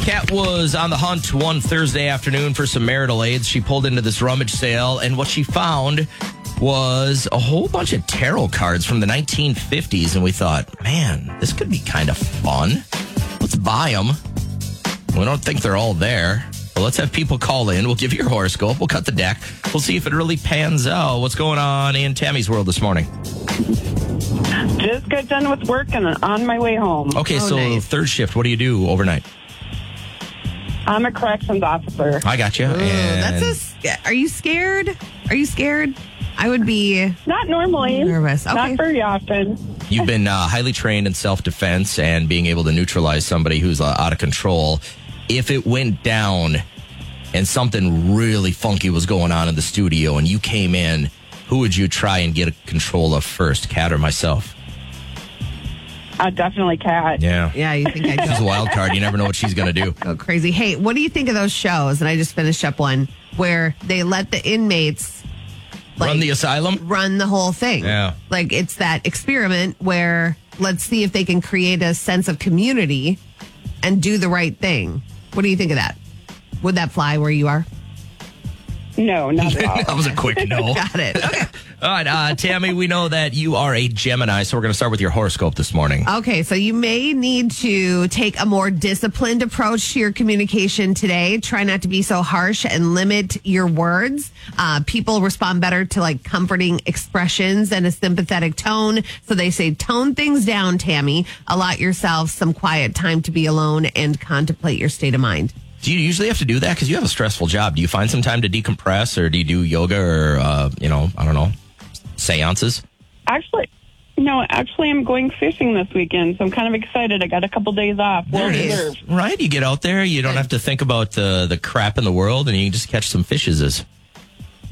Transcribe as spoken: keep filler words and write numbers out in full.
Kat was on the hunt one Thursday afternoon for some marital aids. She pulled into this rummage sale, and what she found was a whole bunch of tarot cards from the nineteen fifties. And we thought, man, this could be kind of fun. Let's buy them. We don't think they're all there. But let's have people call in. We'll give you your horoscope. We'll cut the deck. We'll see if it really pans out. What's going on in Tammy's world this morning? Just got done with work and on my way home. Okay, Oh, so nice. third shift, what do you do overnight? I'm a corrections officer. I got you. Ooh, and that's a. sc- Are you scared? Are you scared? I would be Not normally. nervous. Okay. Not very often. You've been uh, highly trained in self-defense and being able to neutralize somebody who's uh, out of control. If it went down and something really funky was going on in the studio and you came in, who would you try and get control of first, Kat or myself? Uh, definitely Cat. Yeah. Yeah, you think I'd She's a go, wild card. You never know what she's going to do. go crazy. Hey, what do you think of those shows? And I just finished up one where they let the inmates like, Run the asylum? run the whole thing. Yeah. Like it's that experiment where let's see if they can create a sense of community and do the right thing. What do you think of that? Would that fly where you are? No, not at all. That was a quick no. Got it. Okay. All right, uh, Tammy, we know that you are a Gemini, so we're going to start with your horoscope this morning. Okay, so you may need to take a more disciplined approach to your communication today. Try not to be so harsh and limit your words. Uh, people respond better to like comforting expressions and a sympathetic tone. So they say, tone things down, Tammy. Allot yourself some quiet time to be alone and contemplate your state of mind. Do you usually have to do that? Because you have a stressful job. Do you find some time to decompress, or do you do yoga or, uh, you know, I don't know, seances? Actually, no, actually, I'm going fishing this weekend, so I'm kind of excited. I got a couple days off. Well There it is. deserved. Right? You get out there, you don't have to think about the, the crap in the world, and you can just catch some fishes.